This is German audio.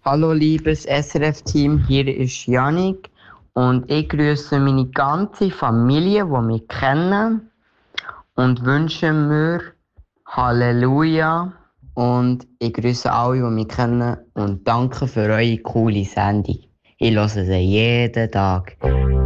Hallo liebes SRF-Team, hier ist Yannick und ich grüße meine ganze Familie, die mich kennen und wünsche mir Halleluja und ich grüße alle, die mich kennen und danke für eure coole Sendung. Ich höre sie jeden Tag.